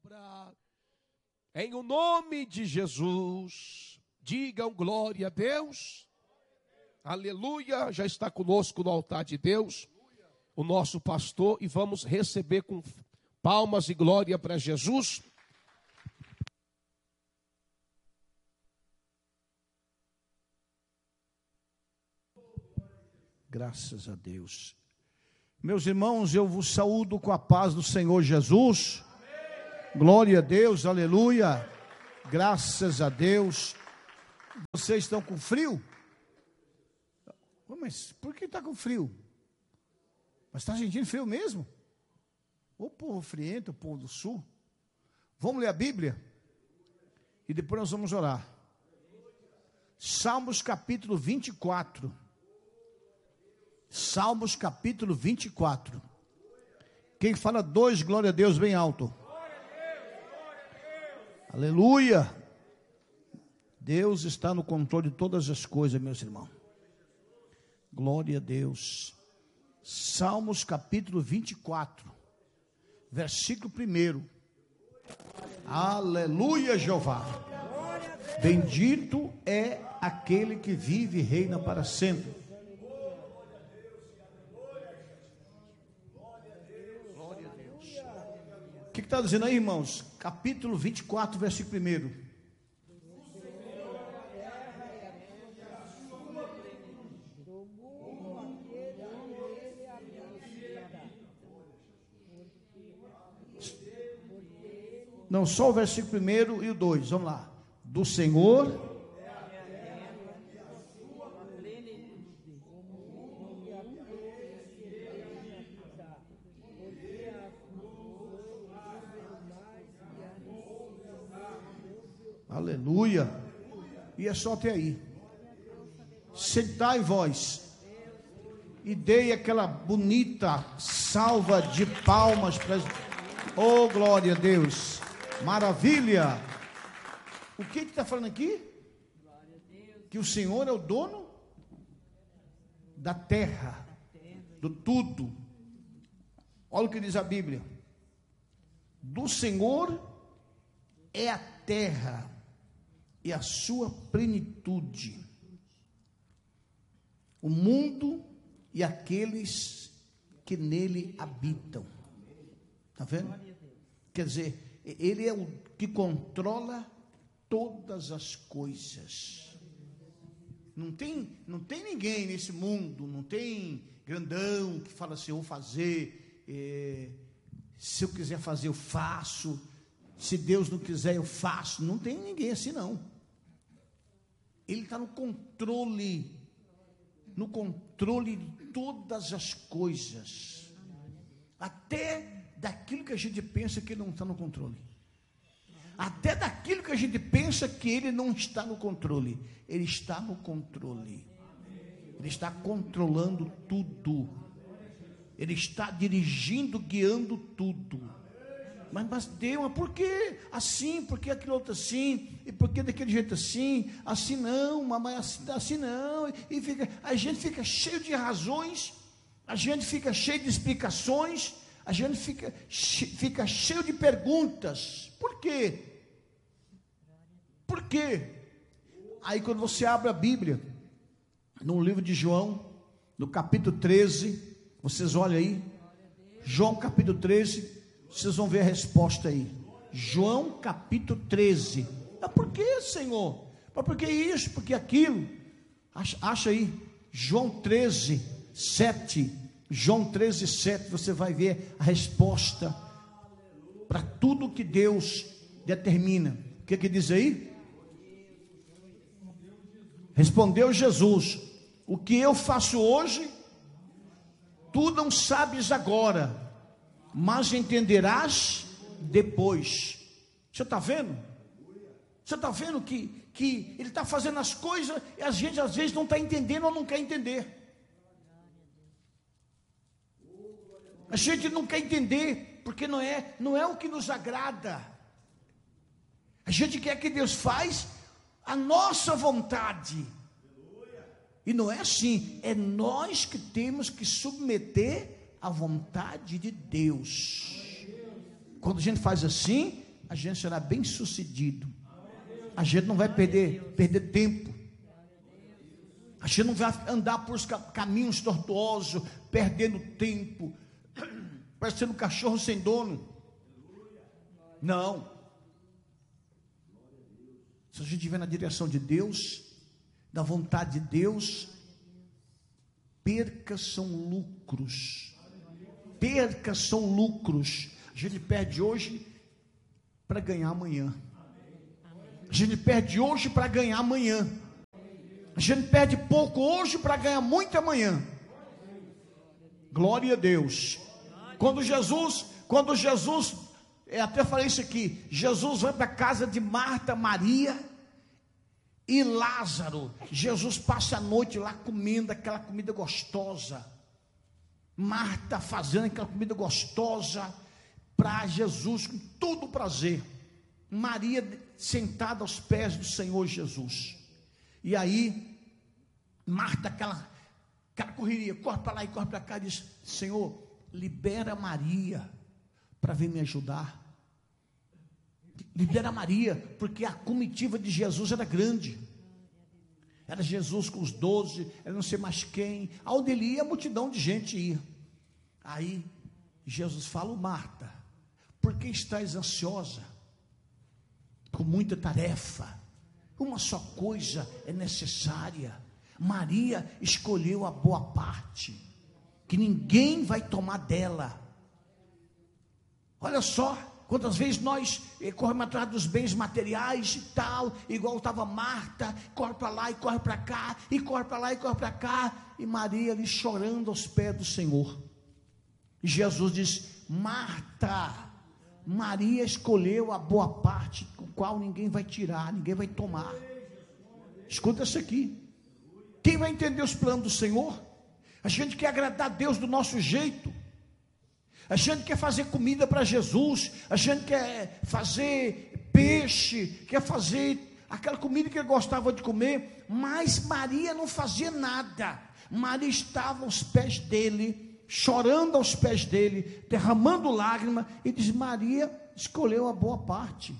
obra. Em o nome de Jesus, digam glória a Deus. Aleluia, já está conosco no altar de Deus, o nosso pastor, e vamos receber com palmas e glória para Jesus. Graças a Deus. Meus irmãos, eu vos saúdo com a paz do Senhor Jesus. Amém. Glória a Deus, aleluia. Graças a Deus. Vocês estão com frio? Mas por que está com frio? Mas está sentindo frio mesmo? O povo friento, o povo do sul. Vamos ler a Bíblia? E depois nós vamos orar. Salmos capítulo 24. Salmos capítulo 24. Quem fala dois, glória a Deus, bem alto. Glória a Deus, glória a Deus. Aleluia. Deus está no controle de todas as coisas, meus irmãos. Glória a Deus. Salmos capítulo 24, versículo 1. Aleluia, Jeová. Bendito é aquele que vive e reina para sempre. O que está dizendo aí, irmãos? Capítulo 24, versículo 1. Não, só o versículo 1 e o 2, vamos lá. Do Senhor aleluia. E é só até aí. Sentai vós e dei aquela bonita salva de palmas para... Oh, glória a Deus. Maravilha. O que está falando aqui? Que o Senhor é o dono da terra, do tudo. Olha o que diz a Bíblia. Do Senhor é a terra e a sua plenitude, o mundo e aqueles que nele habitam. Está vendo? Quer dizer, Ele é o que controla todas as coisas. Não tem ninguém nesse mundo, não tem grandão que fala assim, eu vou fazer, se eu quiser fazer eu faço, se Deus não quiser eu faço. Não tem ninguém assim não. Ele está no controle de todas as coisas, até daquilo que a gente pensa que ele não está no controle, até daquilo que a gente pensa que ele não está no controle. Ele está no controle. Ele está controlando tudo. Ele está dirigindo, guiando tudo. Mas Deus, por que assim? Por que aquilo outro assim? E por que daquele jeito assim? Assim não, mamãe, assim não. A gente fica cheio de razões, a gente fica cheio de explicações, a gente fica cheio de perguntas. Por quê? Por quê? Aí quando você abre a Bíblia, no livro de João, no capítulo 13, vocês olham aí, João capítulo 13, vocês vão ver a resposta aí. João capítulo 13. Mas por que, Senhor? Mas por que isso? Por que aquilo? Acha aí, João 13, 7. João 13, 7, você vai ver a resposta para tudo que Deus determina. O que diz aí? Respondeu Jesus: o que eu faço hoje, tu não sabes agora, mas entenderás depois. Você está vendo? Você está vendo que ele está fazendo as coisas e a gente às vezes não está entendendo ou não quer entender. A gente não quer entender, porque não é o que nos agrada. A gente quer que Deus faz a nossa vontade. E não é assim, é nós que temos que submeter à vontade de Deus. Quando a gente faz assim, a gente será bem sucedido. A gente não vai perder tempo. A gente não vai andar por caminhos tortuosos, perdendo tempo, parecendo um cachorro sem dono. Não. Se a gente estiver na direção de Deus, da vontade de Deus, percas são lucros. Percas são lucros. A gente perde hoje para ganhar amanhã. A gente perde hoje para ganhar amanhã. A gente perde pouco hoje para ganhar muito amanhã. Glória a Deus. Quando Jesus, até falei isso aqui, Jesus vai para a casa de Marta, Maria e Lázaro. Jesus passa a noite lá comendo aquela comida gostosa. Marta fazendo aquela comida gostosa para Jesus com todo prazer. Maria sentada aos pés do Senhor Jesus. E aí, Marta, aquela correria, corre para lá e corre para cá, diz: Senhor, libera Maria para vir me ajudar. Libera Maria, porque a comitiva de Jesus era grande. Era Jesus com os 12, era não sei mais quem. Aonde ele ia, a multidão de gente ia. Aí, Jesus fala: Marta, por que estás ansiosa? Com muita tarefa. Uma só coisa é necessária. Maria escolheu a boa parte, que ninguém vai tomar dela. Olha só, quantas vezes nós corremos atrás dos bens materiais e tal, igual estava Marta, corre para lá e corre para cá, e corre para lá e corre para cá, e Maria ali chorando aos pés do Senhor. E Jesus diz: Marta, Maria escolheu a boa parte, com qual ninguém vai tirar, ninguém vai tomar. Escuta isso aqui. Quem vai entender os planos do Senhor? A gente quer agradar a Deus do nosso jeito. A gente quer fazer comida para Jesus. A gente quer fazer peixe, quer fazer aquela comida que ele gostava de comer. Mas Maria não fazia nada. Maria estava aos pés dele, chorando aos pés dele, derramando lágrima, e diz: Maria escolheu a boa parte.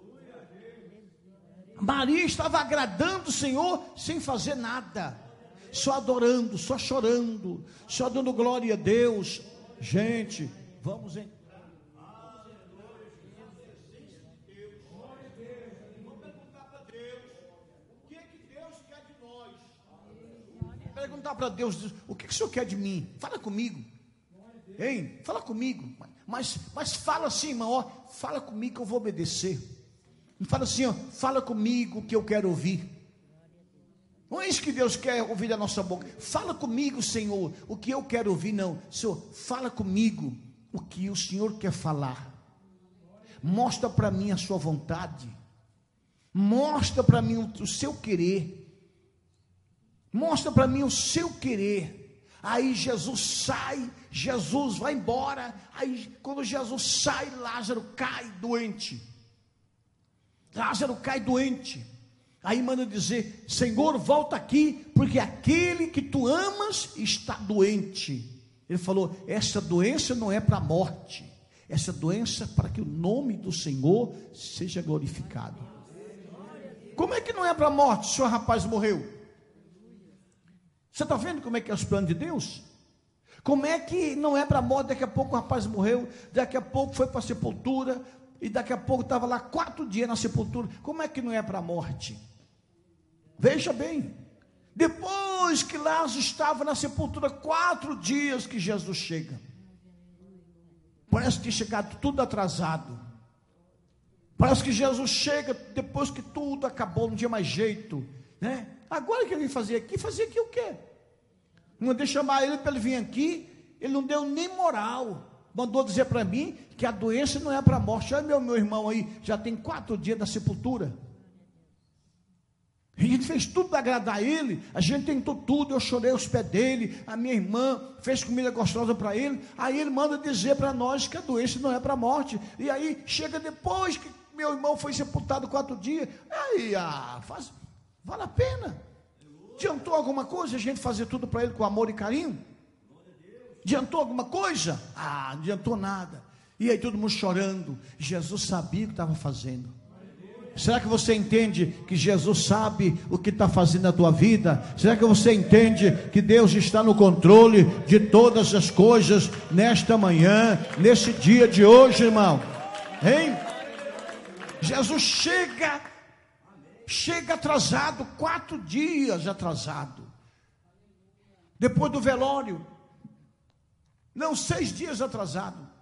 Maria estava agradando o Senhor sem fazer nada, só adorando, só chorando, só dando glória a Deus. Gente, vamos em... Perguntar para Deus: o que o Senhor quer de mim? Fala comigo, hein? Fala comigo, mas fala assim, irmão, ó, fala comigo que eu vou obedecer. Não fala assim, ó, fala comigo que eu quero ouvir. Não é isso que Deus quer ouvir da nossa boca. Fala comigo, Senhor, o que eu quero ouvir. Não, Senhor, fala comigo o que o Senhor quer falar. Mostra para mim a sua vontade. Mostra para mim o seu querer. Mostra para mim o seu querer. Aí Jesus sai, Jesus vai embora. Aí quando Jesus sai, Lázaro cai doente. Lázaro cai doente. Aí manda dizer: Senhor, volta aqui, porque aquele que tu amas está doente. Ele falou: essa doença não é para a morte, essa doença é para que o nome do Senhor seja glorificado. Como é que não é para a morte se o rapaz morreu? Você está vendo como é que é os planos de Deus? Como é que não é para a morte? Daqui a pouco o rapaz morreu, daqui a pouco foi para a sepultura, e daqui a pouco estava lá 4 dias na sepultura. Como é que não é para a morte? Veja bem, depois que Lázaro estava na sepultura 4 dias que Jesus chega. Parece que chegado tudo atrasado. Parece que Jesus chega depois que tudo acabou, não tinha mais jeito, né? Agora que ele fazer aqui o quê? Mandei chamar ele para ele vir aqui, ele não deu nem moral. Mandou dizer para mim que a doença não é para a morte. Olha meu irmão aí, já tem 4 dias da sepultura. A gente fez tudo para agradar ele, a gente tentou tudo, eu chorei aos pés dele, a minha irmã fez comida gostosa para ele, aí ele manda dizer para nós que a doença não é para a morte, e aí chega depois que meu irmão foi sepultado 4 dias, aí vale a pena? Adiantou alguma coisa a gente fazer tudo para ele com amor e carinho? Adiantou alguma coisa? Não adiantou nada. E aí todo mundo chorando. Jesus sabia o que estava fazendo. Será que você entende que Jesus sabe o que está fazendo na tua vida? Será que você entende que Deus está no controle de todas as coisas nesta manhã, nesse dia de hoje, irmão? Hein? Jesus chega atrasado, 4 dias atrasado, depois do velório, não, 6 dias atrasado.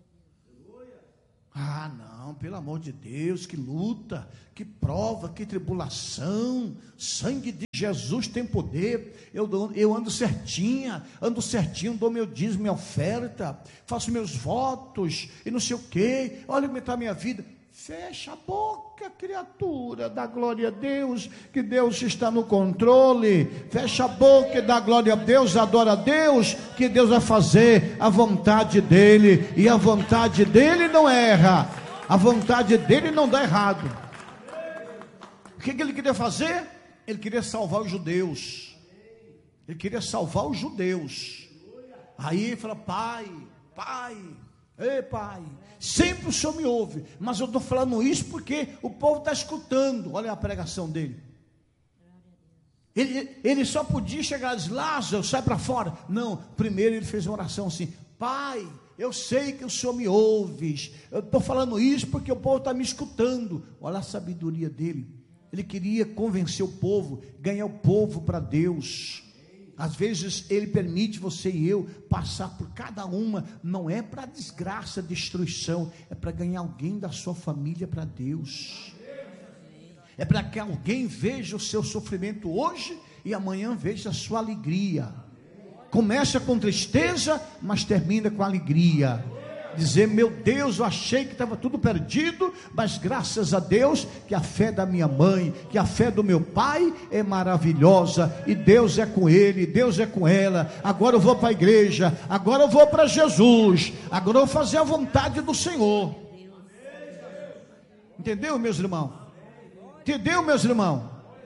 Ah, não, pelo amor de Deus, que luta, que prova, que tribulação. Sangue de Jesus tem poder. Eu ando certinho, dou meu dízimo, minha oferta, faço meus votos e não sei o que. Olha como está a minha vida. Fecha a boca, criatura, dá glória a Deus, que Deus está no controle. Fecha a boca e dá glória a Deus, adora a Deus, que Deus vai fazer a vontade dEle, e a vontade dEle não erra, a vontade dEle não dá errado. O que Ele queria fazer? Ele queria salvar os judeus. Ele queria salvar os judeus. Aí ele fala: Pai, ei Pai, sempre o Senhor me ouve, mas eu estou falando isso porque o povo está escutando. Olha a pregação dele. Ele só podia chegar e dizer: Lázaro, sai para fora. Não, primeiro ele fez uma oração assim: Pai, eu sei que o Senhor me ouve, eu estou falando isso porque o povo está me escutando. Olha a sabedoria dele. Ele queria convencer o povo, ganhar o povo para Deus. Às vezes Ele permite você e eu passar por cada uma, não é para desgraça, destruição, é para ganhar alguém da sua família para Deus. É para que alguém veja o seu sofrimento hoje e amanhã veja a sua alegria. Começa com tristeza, mas termina com alegria. Dizer: meu Deus, eu achei que estava tudo perdido, mas graças a Deus que a fé da minha mãe, que a fé do meu pai é maravilhosa, e Deus é com ele, Deus é com ela. Agora eu vou para a igreja, agora eu vou para Jesus, agora eu vou fazer a vontade do Senhor. Entendeu, meus irmãos? Entendeu, meus irmãos?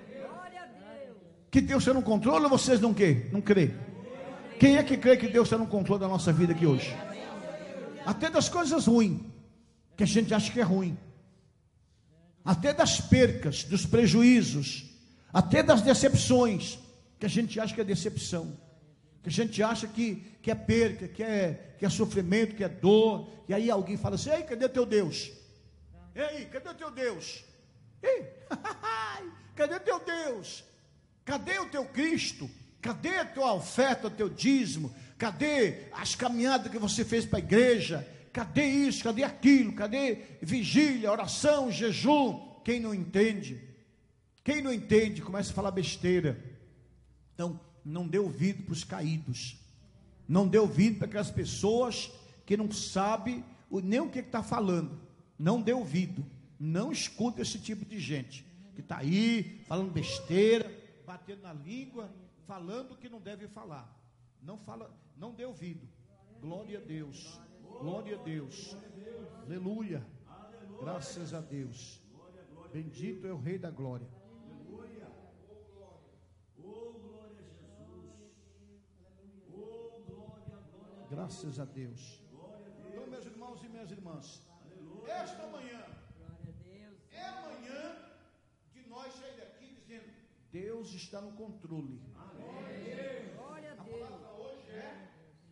Que Deus está no controle, ou vocês não crê? Quem é que crê que Deus está no controle da nossa vida aqui hoje? Até das coisas ruins, que a gente acha que é ruim, até das percas, dos prejuízos, até das decepções, que a gente acha que é decepção, que a gente acha que é perca, que é sofrimento, que é dor. E aí alguém fala assim: ei, cadê teu Deus? Ei, cadê teu Deus? Ei, cadê teu Deus? Cadê o teu Cristo? Cadê a tua oferta, o teu dízimo? Cadê as caminhadas que você fez para a igreja? Cadê isso? Cadê aquilo? Cadê vigília, oração, jejum? Quem não entende começa a falar besteira. Então, não dê ouvido para os caídos, não dê ouvido para aquelas pessoas que não sabem nem o que está falando. Não dê ouvido, não escuta esse tipo de gente que está aí falando besteira, batendo na língua, falando o que não deve falar. Não fala, não dê ouvido. Glória a Deus, glória a Deus, aleluia, graças a Deus. Bendito é o Rei da Glória. Graças a Deus. Então, meus irmãos e minhas irmãs, esta manhã é a manhã de nós sair daqui dizendo: Deus está no controle. A palavra hoje é: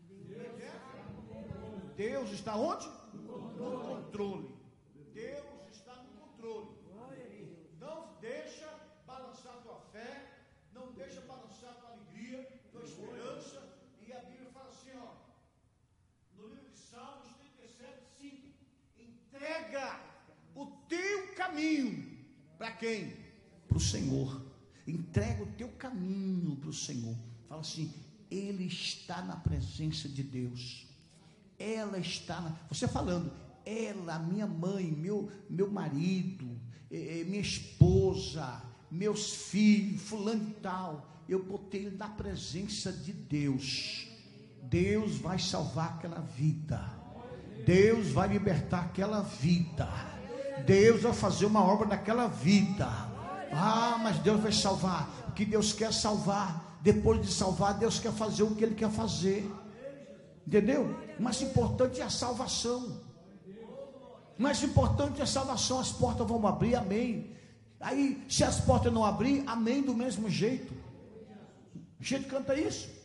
Deus está onde? No controle. Deus está no controle. Não deixa balançar tua fé, não deixa balançar tua alegria, tua esperança. E a Bíblia fala assim, no livro de Salmos 37:5: entrega o teu caminho para quem? Para o Senhor. Entrega o teu caminho para o Senhor. Fala assim: Ele está na presença de Deus. Ela está você falando: ela, minha mãe, meu marido, minha esposa, meus filhos, fulano e tal, eu botei ele na presença de Deus. Deus vai salvar aquela vida, Deus vai libertar aquela vida, Deus vai fazer uma obra naquela vida. Mas Deus vai salvar, porque Deus quer salvar. Depois de salvar, Deus quer fazer o que Ele quer fazer. Entendeu? O mais importante é a salvação. Mas o importante é a salvação, as portas vão abrir, amém. Aí, se as portas não abrir, amém do mesmo jeito. A gente canta isso.